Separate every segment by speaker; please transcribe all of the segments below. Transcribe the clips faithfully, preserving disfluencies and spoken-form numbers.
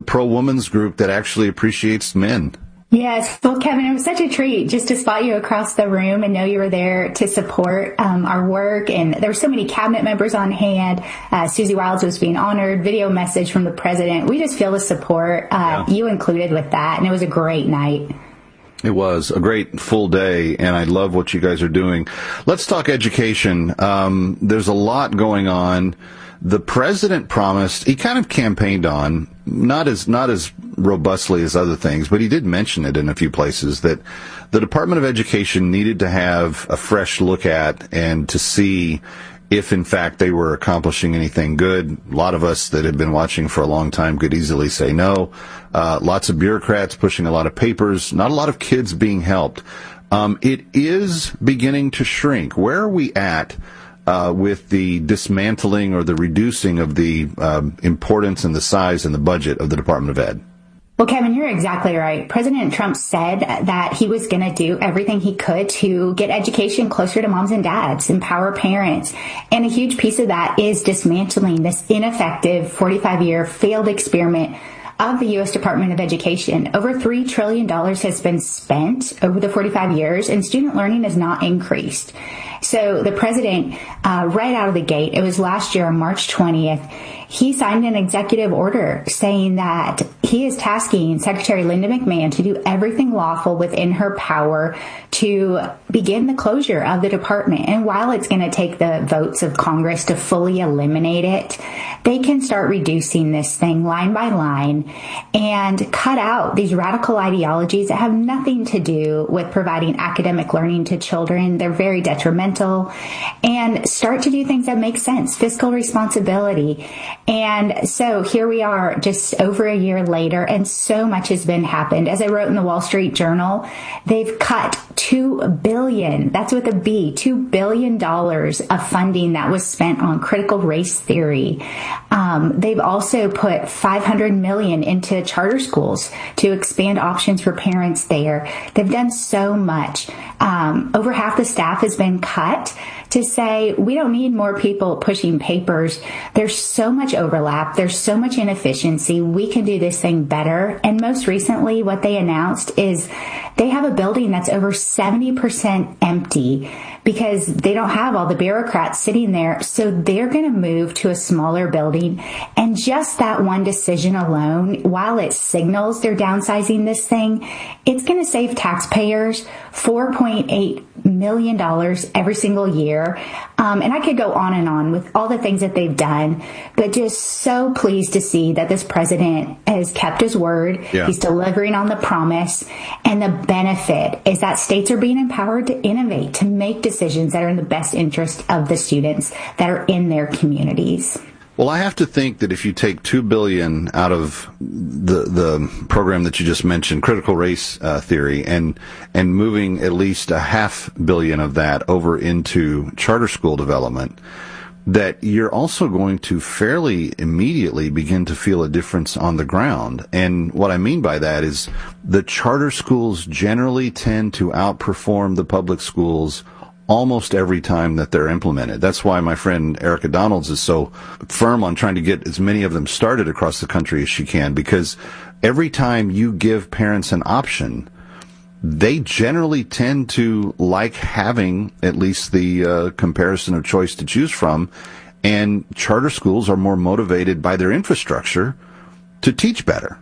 Speaker 1: pro-women's group that actually appreciates men.
Speaker 2: Yes. Well, Kevin, it was such a treat just to spot you across the room and know you were there to support um, our work. And there were so many cabinet members on hand. Uh, Susie Wiles was being honored, video message from the president. We just feel the support, uh, yeah. you included with that. And it was a great night.
Speaker 1: It was a great full day, and I love what you guys are doing. Let's talk education. Um, there's a lot going on. The president promised, he kind of campaigned on, not as not as robustly as other things, but he did mention it in a few places, that the Department of Education needed to have a fresh look at and to see if, in fact, they were accomplishing anything good. A lot of us that have been watching for a long time could easily say no. Uh, lots of bureaucrats pushing a lot of papers, not a lot of kids being helped. Um, it is beginning to shrink. Where are we at uh, with the dismantling or the reducing of the um, importance and the size and the budget of the Department of Ed?
Speaker 2: Well, Kevin, you're exactly right. President Trump said that he was going to do everything he could to get education closer to moms and dads, empower parents. And a huge piece of that is dismantling this ineffective forty-five-year failed experiment of the U S Department of Education. Over three trillion dollars has been spent over the forty-five years, and student learning has not increased. So the president, uh, right out of the gate, it was last year on March twentieth, he signed an executive order saying that he is tasking Secretary Linda McMahon to do everything lawful within her power to begin the closure of the department. And while it's going to take the votes of Congress to fully eliminate it, they can start reducing this thing line by line and cut out these radical ideologies that have nothing to do with providing academic learning to children. They're very detrimental, and start to do things that make sense, fiscal responsibility. And so here we are just over a year later, and so much has been happened. As I wrote in the Wall Street Journal, they've cut two billion dollars, that's with a B, two billion dollars of funding that was spent on critical race theory. Um, they've also put five hundred million dollars into charter schools to expand options for parents there. They've done so much. Um, over half the staff has been cut to say we don't need more people pushing papers. There's so much overlap. There's so much inefficiency. We can do this thing better. And most recently, what they announced is they have a building that's over seventy percent empty because they don't have all the bureaucrats sitting there. So they're going to move to a smaller building. And just that one decision alone, while it signals they're downsizing this thing, it's going to save taxpayers four point eight million dollars every single year. Um, and I could go on and on with all the things that they've done, but just so pleased to see that this president has kept his word. Yeah. He's delivering on the promise. And the benefit is that states are being empowered to innovate, to make decisions that are in the best interest of the students that are in their communities.
Speaker 1: Well, I have to think that if you take two billion dollars out of the the program that you just mentioned, critical race uh, theory, and and moving at least a half billion of that over into charter school development, that you're also going to fairly immediately begin to feel a difference on the ground. And what I mean by that is the charter schools generally tend to outperform the public schools almost every time that they're implemented. That's why my friend Erica Donalds is so firm on trying to get as many of them started across the country as she can, because every time you give parents an option, they generally tend to like having at least the uh, comparison of choice to choose from, and charter schools are more motivated by their infrastructure to teach better.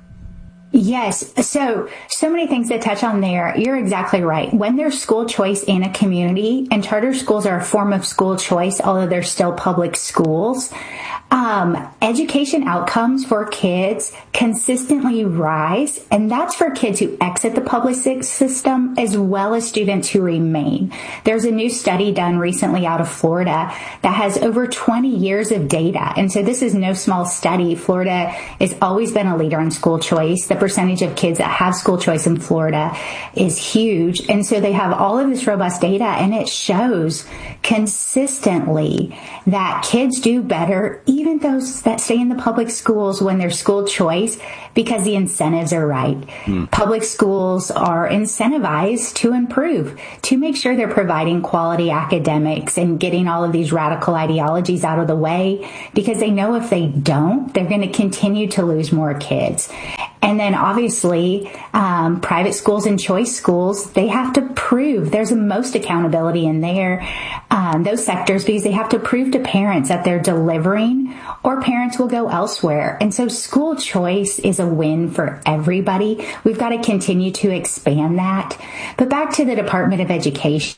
Speaker 2: Yes. So, so many things to touch on there. You're exactly right. When there's school choice in a community, and charter schools are a form of school choice, although they're still public schools, um, education outcomes for kids consistently rise. And that's for kids who exit the public system as well as students who remain. There's a new study done recently out of Florida that has over twenty years of data. And so this is no small study. Florida has always been a leader in school choice. The percentage of kids that have school choice in Florida is huge. And so they have all of this robust data, and it shows consistently that kids do better, even those that stay in the public schools when they're school choice, because the incentives are right. Mm. Public schools are incentivized to improve, to make sure they're providing quality academics and getting all of these radical ideologies out of the way, because they know if they don't, they're going to continue to lose more kids. And then obviously, um, private schools and choice schools, they have to prove there's the most accountability in there, um, those sectors, because they have to prove to parents that they're delivering, or parents will go elsewhere. And so school choice is a win for everybody. We've got to continue to expand that. But back to the Department of Education.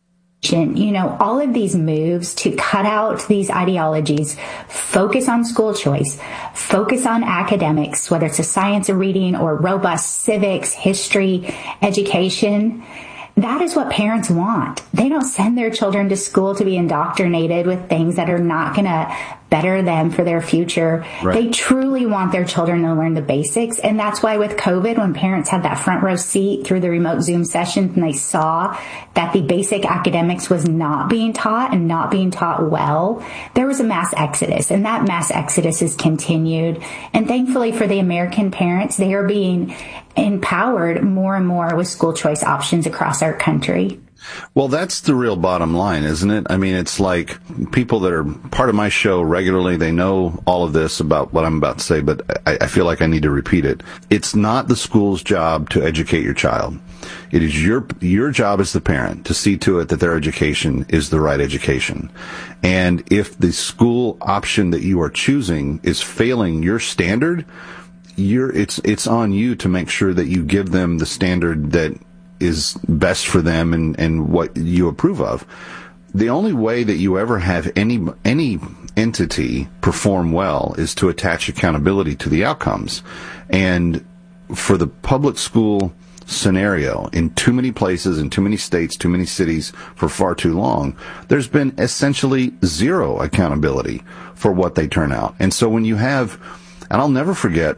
Speaker 2: You know, all of these moves to cut out these ideologies, focus on school choice, focus on academics, whether it's a science or reading or robust civics, history, education, that is what parents want. They don't send their children to school to be indoctrinated with things that are not going to better them for their future. Right. They truly want their children to learn the basics. And that's why with COVID, when parents had that front row seat through the remote Zoom sessions and they saw that the basic academics was not being taught and not being taught well, there was a mass exodus, and that mass exodus is continued. And thankfully for the American parents, they are being empowered more and more with school choice options across our country.
Speaker 1: Well, that's the real bottom line, isn't it? I mean, it's like people that are part of my show regularly, they know all of this about what I'm about to say, but I, I feel like I need to repeat it. It's not the school's job to educate your child. It is your your job as the parent to see to it that their education is the right education. And if the school option that you are choosing is failing your standard, you're it's it's on you to make sure that you give them the standard that is best for them and, and what you approve of. The only way that you ever have any any entity perform well is to attach accountability to the outcomes. And for the public school scenario, in too many places, in too many states, too many cities for far too long, there's been essentially zero accountability for what they turn out. And so when you have, and I'll never forget,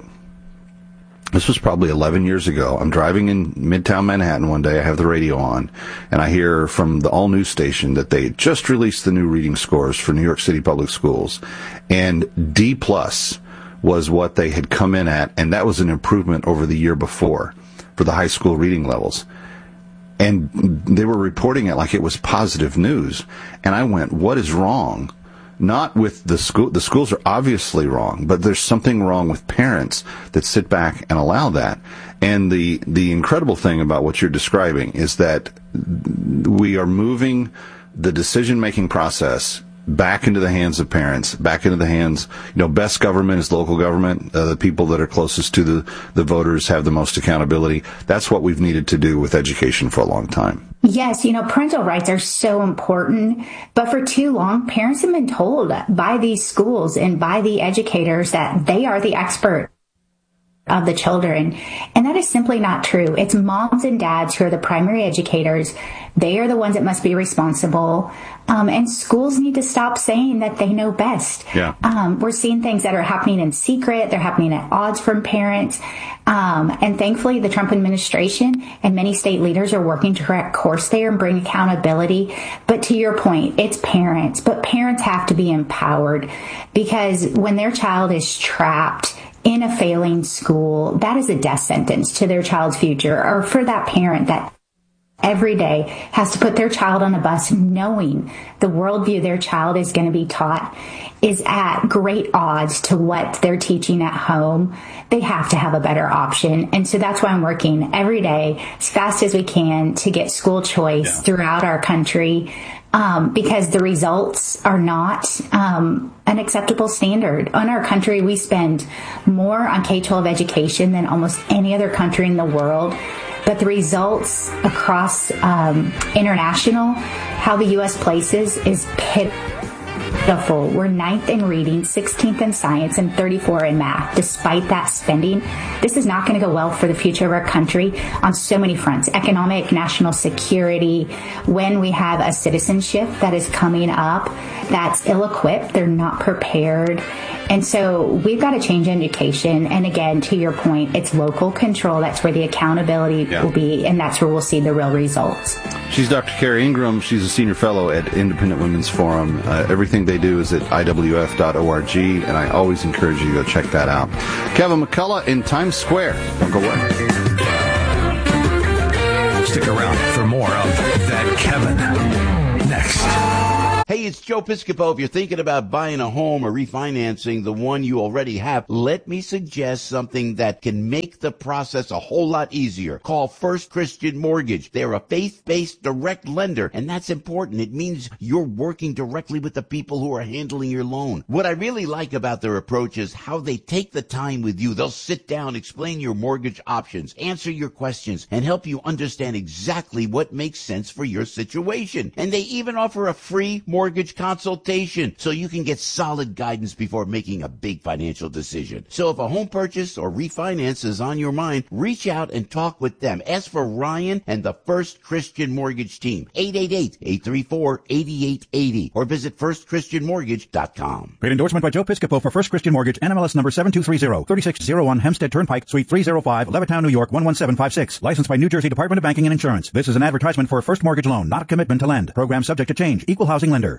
Speaker 1: this was probably eleven years ago. I'm driving in Midtown Manhattan one day. I have the radio on, and I hear from the all news station that they just released the new reading scores for New York City public schools, and D plus was what they had come in at, and that was an improvement over the year before for the high school reading levels. And they were reporting it like it was positive news. And I went, what is wrong? Not with the school. The schools are obviously wrong, but there's something wrong with parents that sit back and allow that. And the, the incredible thing about what you're describing is that we are moving the decision-making process back into the hands of parents, back into the hands, you know, best government is local government. Uh, the people that are closest to the, the voters have the most accountability. That's what we've needed to do with education for a long time.
Speaker 2: Yes, you know, parental rights are so important, but for too long, parents have been told by these schools and by the educators that they are the expert of the children. And that is simply not true. It's moms and dads who are the primary educators. They are the ones that must be responsible. Um, and schools need to stop saying that they know best.
Speaker 1: Yeah.
Speaker 2: Um, we're seeing things that are happening in secret. They're happening at odds from parents. Um, and thankfully, the Trump administration and many state leaders are working to correct course there and bring accountability. But to your point, it's parents. But parents have to be empowered, because when their child is trapped in a failing school, that is a death sentence to their child's future, or for that parent that every day has to put their child on a bus knowing the worldview their child is going to be taught is at great odds to what they're teaching at home. They have to have a better option. And so that's why I'm working every day as fast as we can to get school choice yeah. throughout our country. Um, because the results are not um, an acceptable standard. In our country, we spend more on K twelve education than almost any other country in the world. But the results across um, international, how the U S places, is pitiful. We're ninth in reading, sixteenth in science, and thirty-four in math. Despite that spending, this is not going to go well for the future of our country on so many fronts. Economic, national security. When we have a citizenship that is coming up that's ill-equipped, they're not prepared. And so we've got to change education. And again, to your point, it's local control. That's where the accountability yeah. will be, and that's where we'll see the real results.
Speaker 1: She's Doctor Carrie Ingram. She's a senior fellow at Independent Women's Forum. Uh, everything they do is at I W F dot org, and I always encourage you to go check that out. Kevin McCullough in Times Square. Don't go away.
Speaker 3: Stick around for more of That Kevin next.
Speaker 4: Hey, it's Joe Piscopo. If you're thinking about buying a home or refinancing the one you already have, let me suggest something that can make the process a whole lot easier. Call First Christian Mortgage. They're a faith-based direct lender, and that's important. It means you're working directly with the people who are handling your loan. What I really like about their approach is how they take the time with you. They'll sit down, explain your mortgage options, answer your questions, and help you understand exactly what makes sense for your situation. And they even offer a free mortgage mortgage consultation so you can get solid guidance before making a big financial decision. So if a home purchase or refinance is on your mind, reach out and talk with them. Ask for Ryan and the First Christian Mortgage team, eight eight eight, eight three four, eight eight eight zero, or visit first christian mortgage dot com.
Speaker 5: Paid endorsement by Joe Piscopo for First Christian Mortgage, N M L S number seven two three zero, thirty-six oh one Hempstead Turnpike, Suite three oh five, Levittown, New York, one one seven five six. Licensed by New Jersey Department of Banking and Insurance. This is an advertisement for a first mortgage loan, not a commitment to lend. Program subject to change. Equal housing lender.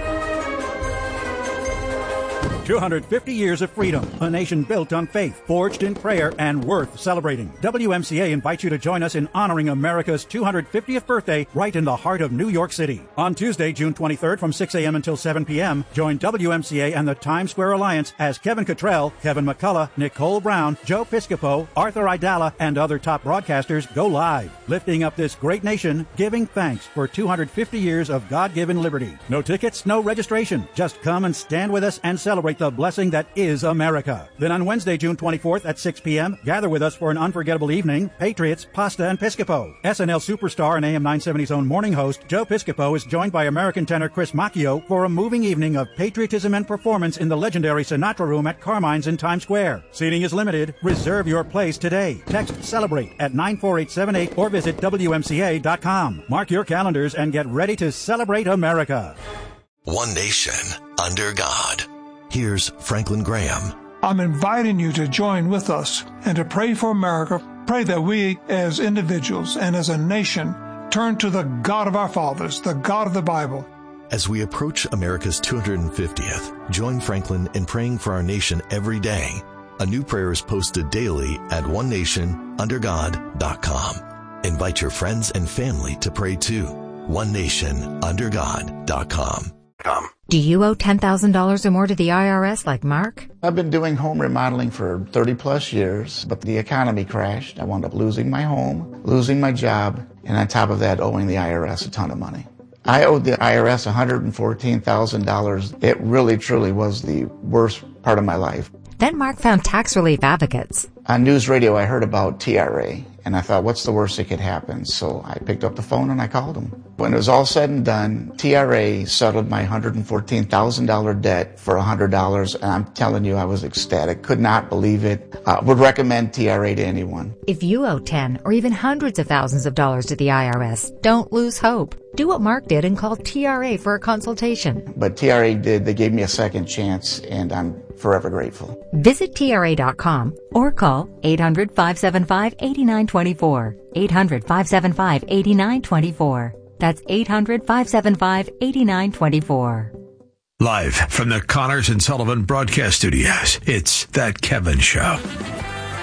Speaker 5: two hundred fifty years of freedom, a nation built on faith, forged in prayer, and worth celebrating. W M C A invites you to join us in honoring America's two hundred fiftieth birthday right in the heart of New York City. On Tuesday, June twenty-third from six a.m. until seven p.m., join W M C A and the Times Square Alliance as Kevin Cottrell, Kevin McCullough, Nicole Brown, Joe Piscopo, Arthur Idala, and other top broadcasters go live, lifting up this great nation, giving thanks for two hundred fifty years of God-given liberty. No tickets, no registration. Just come and stand with us and celebrate the blessing that is America. Then on Wednesday, June twenty-fourth at six p.m., gather with us for an unforgettable evening. Patriots, Pasta, and Piscopo. S N L superstar and A M nine seventy's own morning host, Joe Piscopo, is joined by American tenor Chris Macchio for a moving evening of patriotism and performance in the legendary Sinatra Room at Carmine's in Times Square. Seating is limited. Reserve your place today. Text CELEBRATE at nine four eight seven eight or visit W M C A dot com. Mark your calendars and get ready to celebrate America.
Speaker 3: One nation under God. Here's Franklin Graham.
Speaker 6: I'm inviting you to join with us and to pray for America. Pray that we as individuals and as a nation turn to the God of our fathers, the God of the Bible.
Speaker 3: As we approach America's two hundred fiftieth, join Franklin in praying for our nation every day. A new prayer is posted daily at one nation under god dot com. Invite your friends and family to pray too. one nation under god dot com.
Speaker 7: Do you owe ten thousand dollars or more to the I R S like Mark?
Speaker 8: I've been doing home remodeling for thirty plus years, but the economy crashed. I wound up losing my home, losing my job, and on top of that, owing the I R S a ton of money. I owed the I R S one hundred fourteen thousand dollars. It really, truly was the worst part of my life.
Speaker 7: Then Mark found Tax Relief Advocates.
Speaker 8: On news radio, I heard about T R A, and I thought, what's the worst that could happen? So I picked up the phone and I called them. When it was all said and done, T R A settled my one hundred fourteen thousand dollars debt for one hundred dollars, and I'm telling you, I was ecstatic. Could not believe it. Uh, would recommend T R A to anyone.
Speaker 7: If you owe ten or even hundreds of thousands of dollars to the I R S, don't lose hope. Do what Mark did and call T R A for a consultation.
Speaker 8: But T R A did. They gave me a second chance, and I'm forever grateful.
Speaker 7: Visit T R A dot com or call eight hundred, five seven five, eight nine two four. eight hundred, five seven five, eight nine two four. That's eight hundred, five seven five, eight nine two four.
Speaker 3: Live from the Connors and Sullivan Broadcast Studios, it's That Kevin Show.